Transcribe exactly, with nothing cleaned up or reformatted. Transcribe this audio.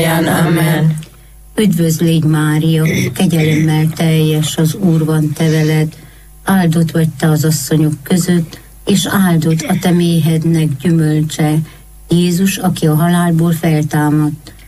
mindnyájan. Amen. Üdvözl légy Mária, kegyelemmel teljes, az Úr van te veled, áldott vagy te az asszonyok között, és áldott a te méhednek gyümölcse, Jézus, aki a halálból feltámadt.